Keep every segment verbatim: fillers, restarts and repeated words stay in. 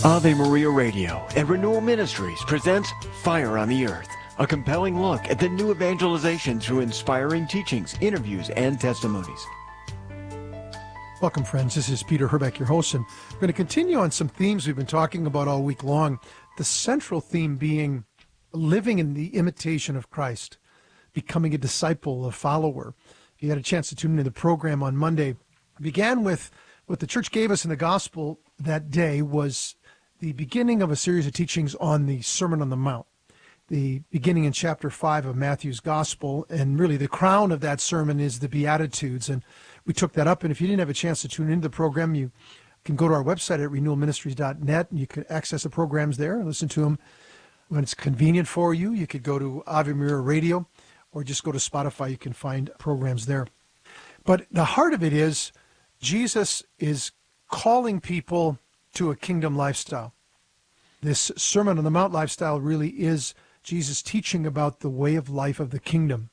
Ave Maria Radio and Renewal Ministries presents Fire on the Earth, a compelling look at the new evangelization through inspiring teachings, interviews, and testimonies. Welcome, friends. This is Peter Herbeck, your host, and we're going to continue on some themes we've been talking about all week long. The central theme being living in the imitation of Christ, becoming a disciple, a follower. If you had a chance to tune into the program on Monday, we began with what the church gave us in the gospel that day was the beginning of a series of teachings on the Sermon on the Mount, the beginning in chapter five of Matthew's gospel, and really the crown of that sermon is the Beatitudes, and we took that up, and if you didn't have a chance to tune into the program, you can go to our website at renewal ministries dot net, and you can access the programs there and listen to them when it's convenient for you. You could go to Ave Maria Radio, or just go to Spotify. You can find programs there. But the heart of it is Jesus is calling people to a kingdom lifestyle. This Sermon on the Mount lifestyle really is Jesus teaching about the way of life of the kingdom.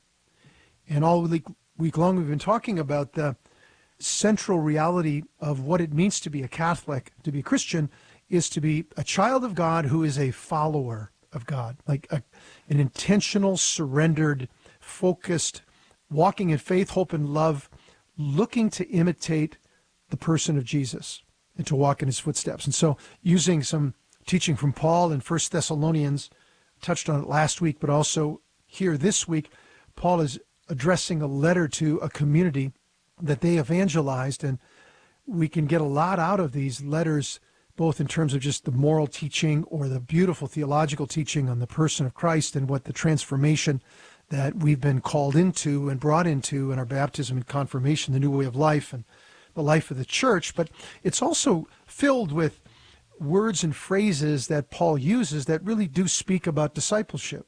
And all week, week long we've been talking about the central reality of what it means to be a Catholic, to be a Christian, is to be a child of God who is a follower of God, like a, an intentional, surrendered, focused, walking in faith, hope, and love, looking to imitate the person of Jesus and to walk in his footsteps. And so using some teaching from Paul in First Thessalonians, touched on it last week, but also here this week, Paul is addressing a letter to a community that they evangelized, and we can get a lot out of these letters, both in terms of just the moral teaching or the beautiful theological teaching on the person of Christ and what the transformation that we've been called into and brought into in our baptism and confirmation, the new way of life and the life of the church. But it's also filled with words and phrases that Paul uses that really do speak about discipleship.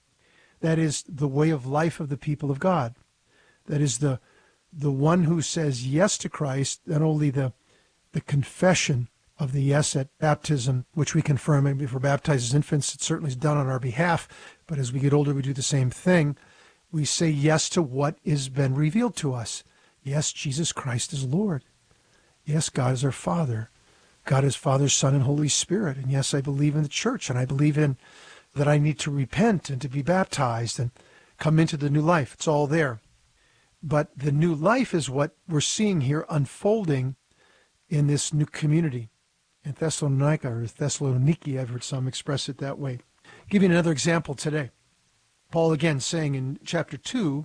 That is the way of life of the people of God. That is the the one who says yes to Christ, not only the the confession of the yes at baptism, which we confirm, and if we're baptized as infants, it certainly is done on our behalf, but as we get older, we do the same thing. We say yes to what has been revealed to us. Yes, Jesus Christ is Lord. Yes, God is our Father. God is Father, Son, and Holy Spirit. And yes, I believe in the church, and I believe in that I need to repent and to be baptized and come into the new life. It's all there. But the new life is what we're seeing here unfolding in this new community. In Thessalonica, or Thessaloniki, I've heard some express it that way. Give you another example today. Paul again saying in chapter two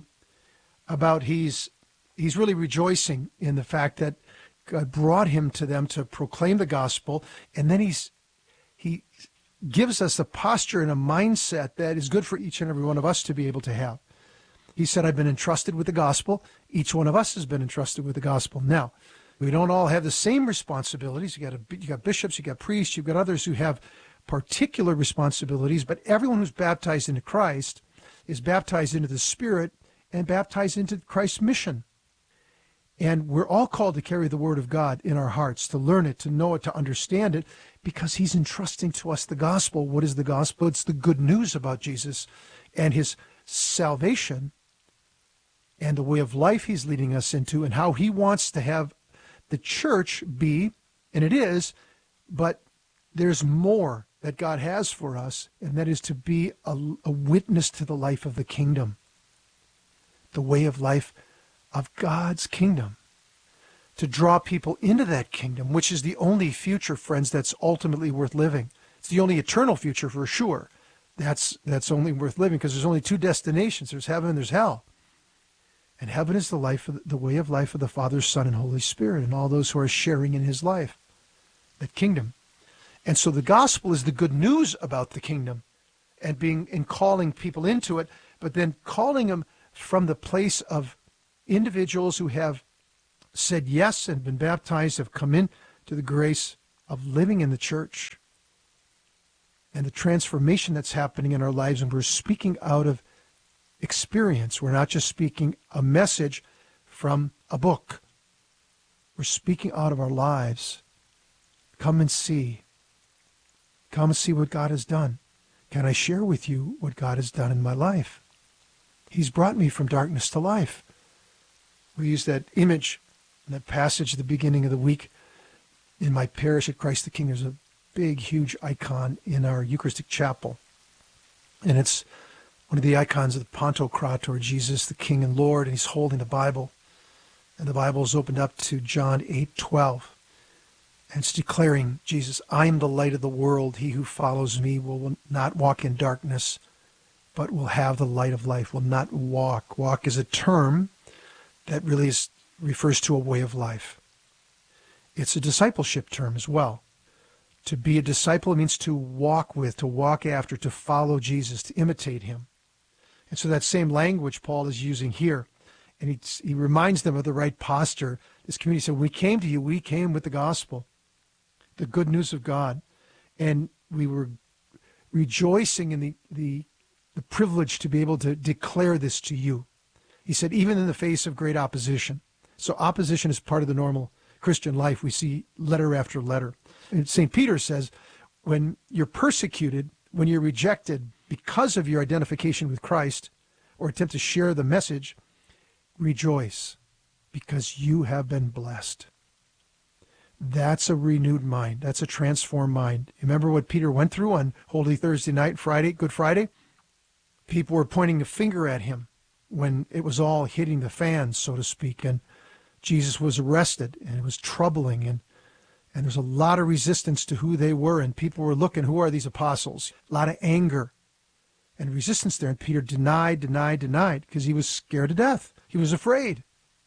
about he's he's really rejoicing in the fact that God brought him to them to proclaim the gospel, and then he's he gives us a posture and a mindset that is good for each and every one of us to be able to have. He said, I've been entrusted with the gospel. Each one of us has been entrusted with the gospel. Now, we don't all have the same responsibilities. You got, a, you got bishops, you got priests, you've got others who have particular responsibilities, but everyone who's baptized into Christ is baptized into the Spirit and baptized into Christ's mission. And we're all called to carry the word of God in our hearts, to learn it, to know it, to understand it, because he's entrusting to us the gospel. What is the gospel? It's the good news about Jesus and his salvation and the way of life he's leading us into and how he wants to have the church be, and it is, but there's more that God has for us, and that is to be a, a witness to the life of the kingdom, the way of life of God's kingdom, to draw people into that kingdom, which is the only future, friends, that's ultimately worth living. It's the only eternal future for sure. That's that's only worth living, because there's only two destinations. There's heaven and there's hell. And heaven is the life of the, the way of life of the Father, Son, and Holy Spirit, and all those who are sharing in his life, that kingdom. And so the gospel is the good news about the kingdom, and being and calling people into it, but then calling them from the place of individuals who have said yes and been baptized, have come in to the grace of living in the church and the transformation that's happening in our lives. And we're speaking out of experience. We're not just speaking a message from a book. We're speaking out of our lives. Come and see. Come and see what God has done. Can I share with you what God has done in my life? He's brought me from darkness to life. We use that image in that passage at the beginning of the week. In my parish at Christ the King, there's a big, huge icon in our Eucharistic chapel. And it's one of the icons of the Pantocrator, Jesus, the King and Lord, and he's holding the Bible. And the Bible is opened up to John eight twelve. And it's declaring, Jesus, I am the light of the world. He who follows me will not walk in darkness, but will have the light of life, will not walk. Walk is a term that really is, refers to a way of life. It's a discipleship term as well. To be a disciple means to walk with, to walk after, to follow Jesus, to imitate him. And so that same language Paul is using here, and he, he reminds them of the right posture. This community said, when we came to you, we came with the gospel, the good news of God, and we were rejoicing in the, the, the privilege to be able to declare this to you. He said, even in the face of great opposition. So opposition is part of the normal Christian life. We see letter after letter. And Saint Peter says, when you're persecuted, when you're rejected because of your identification with Christ or attempt to share the message, rejoice because you have been blessed. That's a renewed mind. That's a transformed mind. Remember what Peter went through on Holy Thursday night, Friday, Good Friday? People were pointing a finger at him when it was all hitting the fan, so to speak, and Jesus was arrested, and it was troubling, and and there's a lot of resistance to who they were, and people were looking, who are these apostles? A lot of anger and resistance there, and Peter denied, denied, denied, because he was scared to death. He was afraid.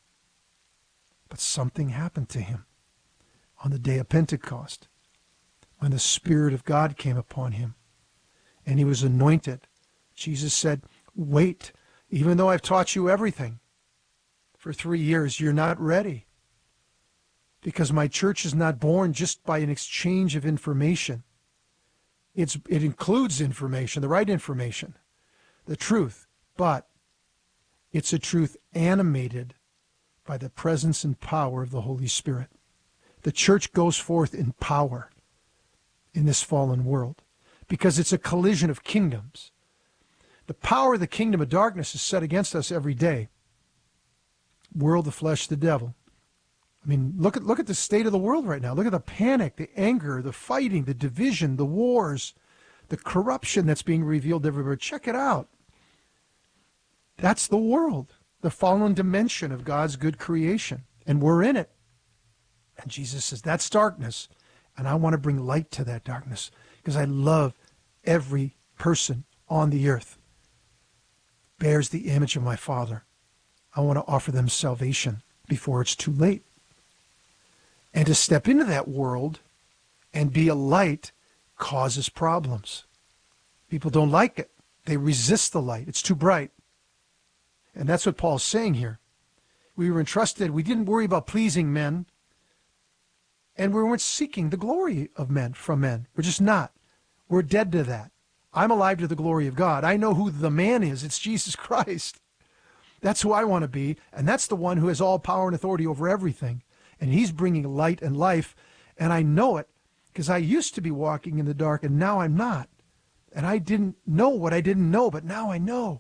But something happened to him on the day of Pentecost, when the Spirit of God came upon him, and he was anointed. Jesus said, wait, even though I've taught you everything for three years, you're not ready. Because my church is not born just by an exchange of information. It's, it includes information, the right information, the truth, but it's a truth animated by the presence and power of the Holy Spirit. The church goes forth in power in this fallen world because it's a collision of kingdoms. The power of the kingdom of darkness is set against us every day. World, the flesh, the devil. I mean, look at look at the state of the world right now. Look at the panic, the anger, the fighting, the division, the wars, the corruption that's being revealed everywhere. Check it out. That's the world, the fallen dimension of God's good creation, and we're in it. And Jesus says, that's darkness, and I want to bring light to that darkness because I love every person on the earth. Bears the image of my Father. I want to offer them salvation before it's too late. And to step into that world and be a light causes problems. People don't like it. They resist the light. It's too bright. And that's what Paul's saying here. We were entrusted. We didn't worry about pleasing men. And we weren't seeking the glory of men from men. We're just not. We're dead to that. I'm alive to the glory of God. I know who the man is. It's Jesus Christ. That's who I want to be. And that's the one who has all power and authority over everything. And he's bringing light and life. And I know it because I used to be walking in the dark and now I'm not. And I didn't know what I didn't know, but now I know.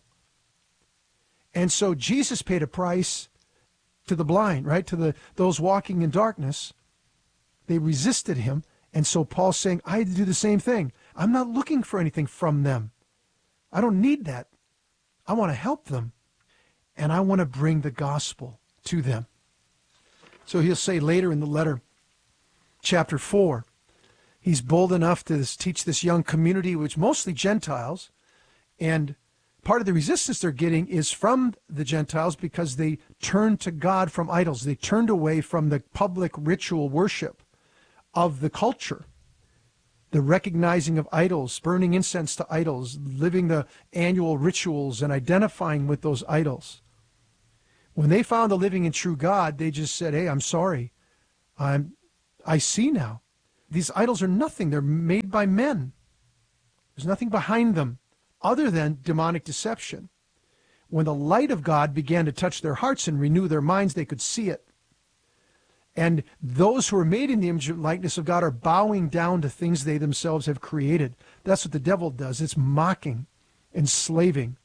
And so Jesus paid a price to the blind, right? To the those walking in darkness. They resisted him. And so Paul's saying, I had to do the same thing. I'm not looking for anything from them. I don't need that. I want to help them. And I want to bring the gospel to them. So he'll say later in the letter, chapter four, he's bold enough to teach this young community, which mostly Gentiles, and part of the resistance they're getting is from the Gentiles because they turned to God from idols. They turned away from the public ritual worship of the culture, the recognizing of idols, burning incense to idols, living the annual rituals and identifying with those idols. When they found the living and true God, they just said, hey, I'm sorry. I'm, I see now. These idols are nothing. They're made by men. There's nothing behind them other than demonic deception. When the light of God began to touch their hearts and renew their minds, they could see it. And those who are made in the image and likeness of God are bowing down to things they themselves have created. That's what the devil does. It's mocking, enslaving.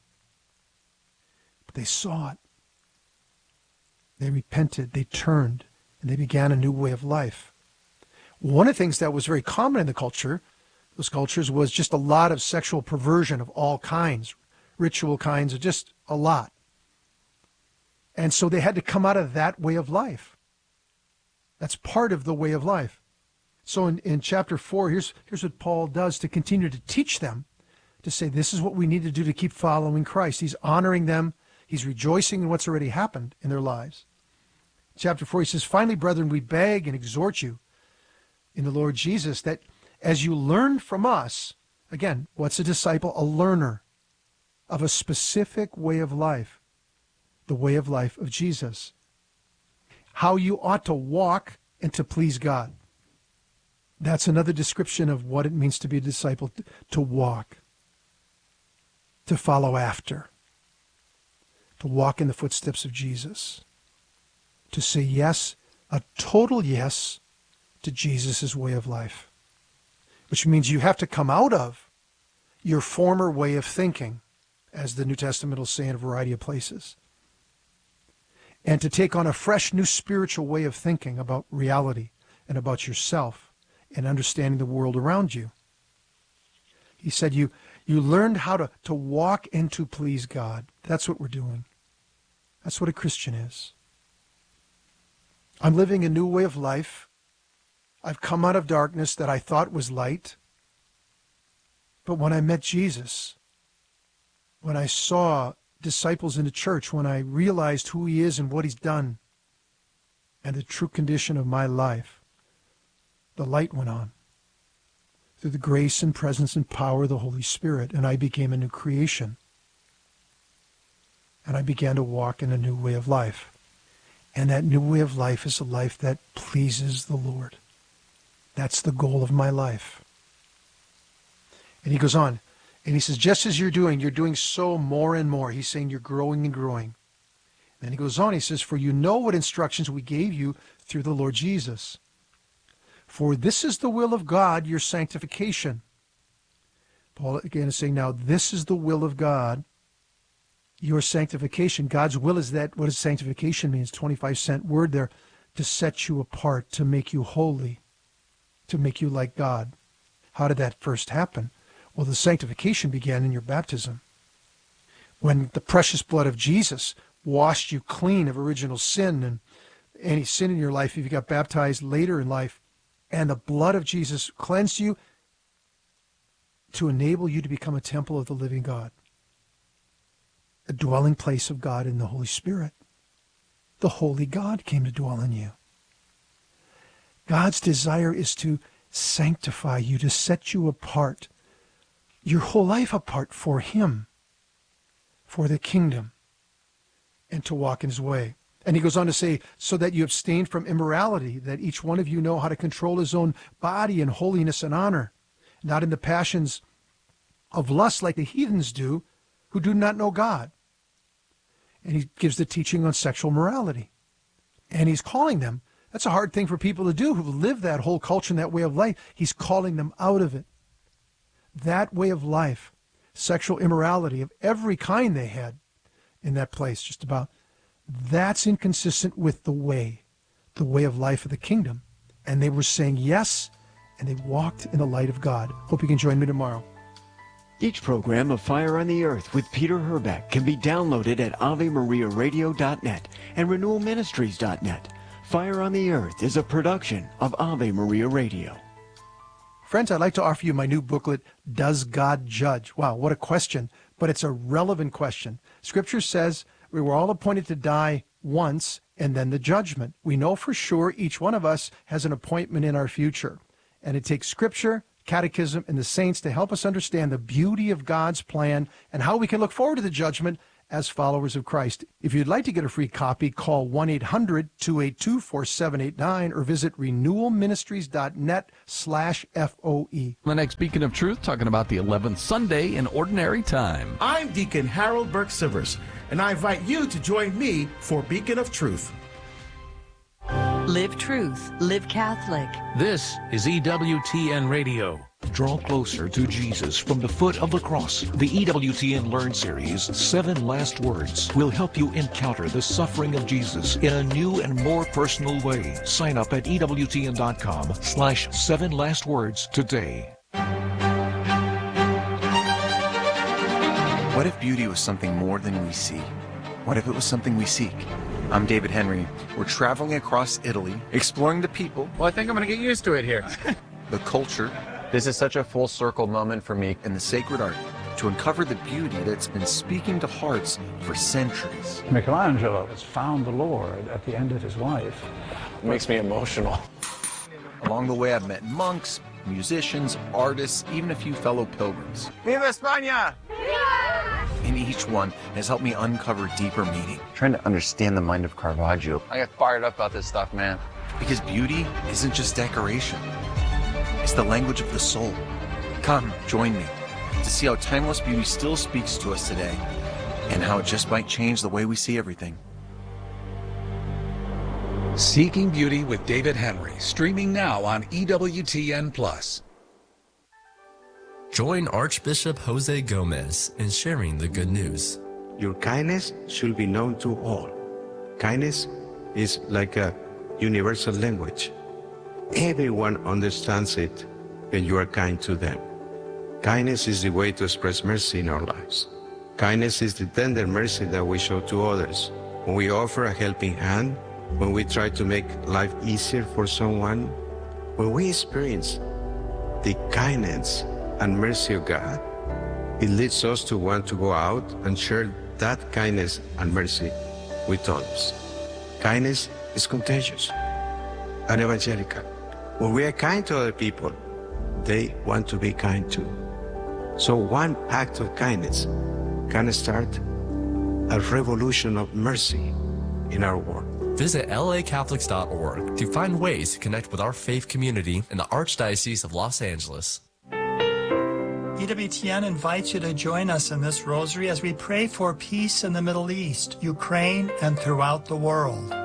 But they saw it. They repented, they turned, and they began a new way of life. One of the things that was very common in the culture, those cultures, was just a lot of sexual perversion of all kinds, ritual kinds, of just a lot. And so they had to come out of that way of life. That's part of the way of life. So in, in chapter four, here's, here's what Paul does to continue to teach them, to say this is what we need to do to keep following Christ. He's honoring them. He's rejoicing in what's already happened in their lives. Chapter four, he says, finally, brethren, we beg and exhort you in the Lord Jesus that as you learn from us, again, what's a disciple? A learner of a specific way of life, the way of life of Jesus. How you ought to walk and to please God. That's another description of what it means to be a disciple, to walk, to follow after, to walk in the footsteps of Jesus, to say yes, a total yes to Jesus' way of life, which means you have to come out of your former way of thinking, as the New Testament will say in a variety of places, and to take on a fresh new spiritual way of thinking about reality and about yourself and understanding the world around you. He said you you learned how to, to walk and to please God. That's what we're doing. That's what a Christian is. I'm living a new way of life. I've come out of darkness that I thought was light. But when I met Jesus, when I saw disciples in the church, when I realized who he is and what he's done and the true condition of my life, the light went on through the grace and presence and power of the Holy Spirit, and I became a new creation. And I began to walk in a new way of life. And that new way of life is a life that pleases the Lord. That's the goal of my life. And he goes on, and he says, just as you're doing, you're doing so more and more. He's saying you're growing and growing. And he goes on, he says, for you know what instructions we gave you through the Lord Jesus. For this is the will of God, your sanctification. Paul again is saying now, this is the will of God, your sanctification. God's will is that, what does sanctification mean? It's a twenty-five cent word there, to set you apart, to make you holy, to make you like God. How did that first happen? Well, the sanctification began in your baptism. When the precious blood of Jesus washed you clean of original sin and any sin in your life, if you got baptized later in life, and the blood of Jesus cleansed you to enable you to become a temple of the living God, a dwelling place of God in the Holy Spirit. The Holy God came to dwell in you. God's desire is to sanctify you, to set you apart, your whole life apart for him, for the kingdom, and to walk in his way. And he goes on to say, so that you abstain from immorality, that each one of you know how to control his own body in holiness and honor, not in the passions of lust like the heathens do, who do not know God. And he gives the teaching on sexual morality. And he's calling them, that's a hard thing for people to do who live that whole culture and that way of life. He's calling them out of it. That way of life, sexual immorality of every kind they had in that place, just about, that's inconsistent with the way, the way of life of the kingdom. And they were saying yes, and they walked in the light of God. Hope you can join me tomorrow. Each program of Fire on the Earth with Peter Herbeck can be downloaded at ave maria radio dot net and renewal ministries dot net. Fire on the Earth is a production of Ave Maria Radio. Friends, I'd like to offer you my new booklet, Does God Judge? Wow, what a question, but it's a relevant question. Scripture says we were all appointed to die once and then the judgment. We know for sure each one of us has an appointment in our future. And it takes Scripture, Catechism, and the saints to help us understand the beauty of God's plan and how we can look forward to the judgment as followers of Christ. If you'd like to get a free copy, call one eight hundred two eight two four seven eight nine or visit renewal ministries dot net slash F O E. The next Beacon of Truth, talking about the eleventh Sunday in Ordinary Time. I'm Deacon Harold Burke-Sivers, and I invite you to join me for Beacon of Truth. Live truth, live Catholic. This is E W T N Radio. Draw closer to Jesus from the foot of the cross. The E W T N Learn series, Seven Last Words, will help you encounter the suffering of Jesus in a new and more personal way. Sign up at E W T N dot com slash seven last words today. What if beauty was something more than we see? What if it was something we seek? I'm David Henry. We're traveling across Italy, exploring the people. Well, I think I'm going to get used to it here. The culture. This is such a full circle moment for me. And the sacred art to uncover the beauty that's been speaking to hearts for centuries. Michelangelo has found the Lord at the end of his life. It makes me emotional. Along the way, I've met monks, musicians, artists, even a few fellow pilgrims. Viva España! And each one has helped me uncover deeper meaning. Trying to understand the mind of Caravaggio. I get fired up about this stuff, man. Because beauty isn't just decoration. It's the language of the soul. Come, join me to see how timeless beauty still speaks to us today and how it just might change the way we see everything. Seeking Beauty with David Henry, streaming now on E W T N Plus. Join Archbishop Jose Gomez in sharing the good news. Your kindness should be known to all. Kindness is like a universal language. Everyone understands it when you are kind to them. Kindness is the way to express mercy in our lives. Kindness is the tender mercy that we show to others. When we offer a helping hand, when we try to make life easier for someone, when we experience the kindness and mercy of God, it leads us to want to go out and share that kindness and mercy with others. Kindness is contagious and evangelical. When we are kind to other people, they want to be kind too. So one act of kindness can start a revolution of mercy in our world. Visit L A Catholics dot org to find ways to connect with our faith community in the Archdiocese of Los Angeles. E W T N invites you to join us in this rosary as we pray for peace in the Middle East, Ukraine, and throughout the world.